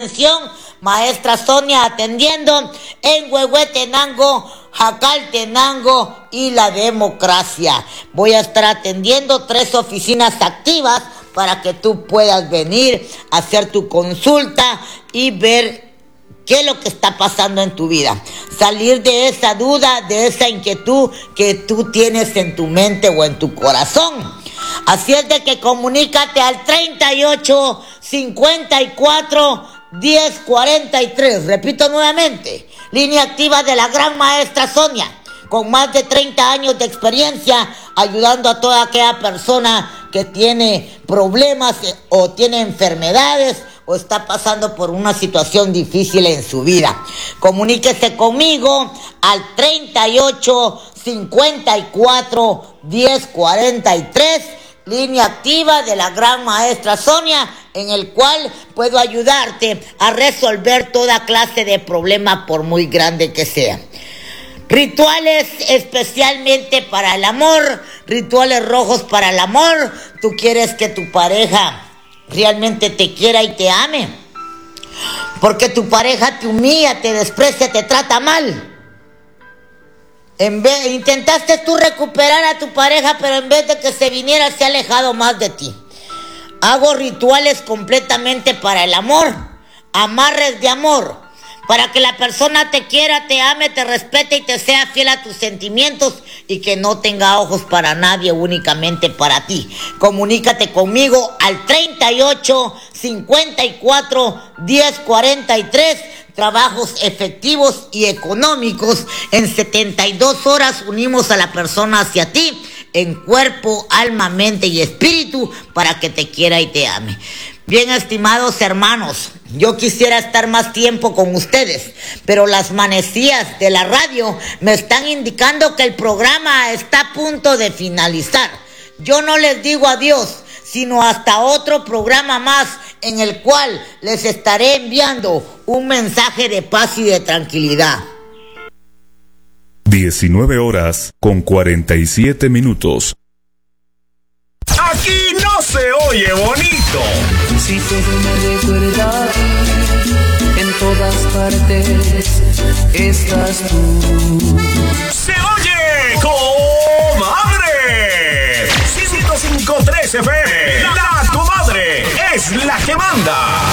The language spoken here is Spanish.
atención, maestra Sonia atendiendo en Huehuetenango, Jacaltenango y La Democracia. Voy a estar atendiendo 3 oficinas activas para que tú puedas venir a hacer tu consulta y ver qué es lo que está pasando en tu vida. Salir de esa duda, de esa inquietud que tú tienes en tu mente o en tu corazón. Así es de que comunícate al 38 54 10 43. Repito nuevamente, línea activa de la gran maestra Sonia, con más de 30 años de experiencia ayudando a toda aquella persona que tiene problemas o tiene enfermedades o está pasando por una situación difícil en su vida. Comuníquese conmigo al 38 54 10 43, línea activa de la gran maestra Sonia, en el cual puedo ayudarte a resolver toda clase de problema por muy grande que sea. Rituales especialmente para el amor, rituales rojos para el amor. Tú quieres que tu pareja realmente te quiera y te ame, porque tu pareja te humilla, te desprecia, te trata mal. Intentaste tú recuperar a tu pareja, pero en vez de que se viniera, se ha alejado más de ti. Hago rituales completamente para el amor, amarres de amor, para que la persona te quiera, te ame, te respete y te sea fiel a tus sentimientos y que no tenga ojos para nadie, únicamente para ti. Comunícate conmigo al 38 54 10 43. Trabajos efectivos y económicos. En 72 horas unimos a la persona hacia ti en cuerpo, alma, mente y espíritu para que te quiera y te ame. Bien, estimados hermanos, yo quisiera estar más tiempo con ustedes, pero las manecillas de la radio me están indicando que el programa está a punto de finalizar. Yo no les digo adiós, sino hasta otro programa más en el cual les estaré enviando un mensaje de paz y de tranquilidad. 19:47. Aquí no se oye bonito. Si todo me recuerda a ti, en todas partes estás tú. Se oye comadre. 105.3 FM. La comadre es la que manda.